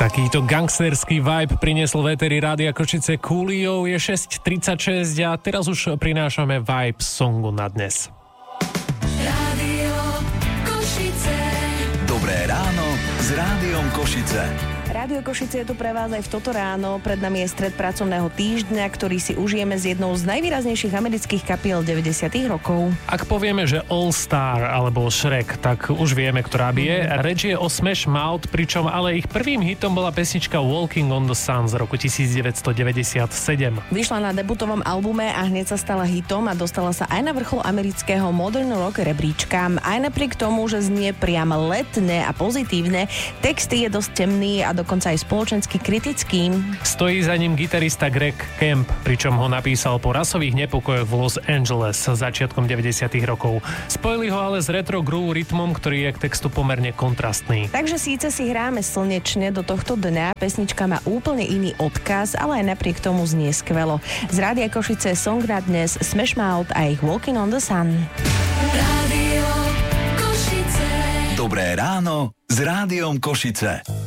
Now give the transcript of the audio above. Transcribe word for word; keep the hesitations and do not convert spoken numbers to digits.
Takýto gangsterský vibe priniesol v éteri Rádia Košice Coolio. Je šesť tridsaťšesť a teraz už prinášame vibe songu na dnes. Rádio Košice. Dobré ráno s Rádiom Košice. Rádio Košice je tu pre vás aj v toto ráno. Pred nami je stred pracovného týždňa, ktorý si užijeme s jednou z najvýraznejších amerických kapiel deväťdesiatych rokov. Ak povieme, že All Star alebo Shrek, tak už vieme, ktorá by je. Reč je o Smash Mouth, pričom ale ich prvým hitom bola pesnička Walking on the Sun z roku devätnásťstodeväťdesiatsedem. Vyšla na debutovom albume a hneď sa stala hitom a dostala sa aj na vrchol amerického Modern Rock rebríčka. Aj napriek tomu, že znie priam letné a pozitívne, texty je dosť temný a dokonca aj spoločensky kritický. Stojí za ním gitarista Greg Kemp, pričom ho napísal po rasových nepokojoch v Los Angeles začiatkom deväťdesiatych rokov. Spojili ho ale s retro groove rytmom, ktorý je k textu pomerne kontrastný. Takže síce si hráme slnečne do tohto dňa, pesnička má úplne iný odkaz, ale aj napriek tomu znie skvelo. Z Rádia Košice song na dnes Smash Mouth a ich Walking on the Sun. Rádio Košice. Dobré ráno s Rádiom Košice.